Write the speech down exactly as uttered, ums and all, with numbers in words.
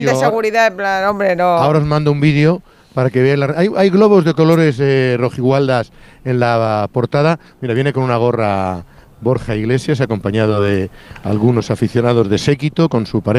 de seguridad, en plan, hombre, no. Ahora os mando un vídeo para que veáis. La... Hay, hay globos de colores eh, rojigualdas en la portada. Mira, viene con una gorra Borja Iglesias, acompañado de algunos aficionados de séquito, con su pareja.